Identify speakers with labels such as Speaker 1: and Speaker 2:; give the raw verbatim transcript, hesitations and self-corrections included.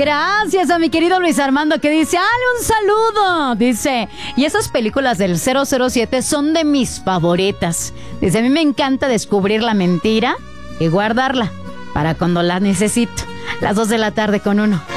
Speaker 1: Gracias a mi querido Luis Armando que dice, ¡ale un saludo! Dice, y esas películas del cero cero siete son de mis favoritas. Dice, a mí me encanta descubrir la mentira y guardarla para cuando la necesito. Las dos de la tarde con uno.